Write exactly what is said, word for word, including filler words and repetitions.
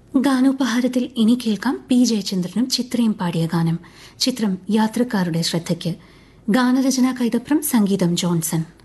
ഗാനോപഹാരത്തിൽ ഇനി കേൾക്കാം പി ജയചന്ദ്രനും ചിത്രയും പാടിയ ഗാനം. ചിത്രം യാത്രക്കാരുടെ ശ്രദ്ധയ്ക്ക്. ഗാനരചന കൈതപ്രം, സംഗീതം ജോൺസൺ.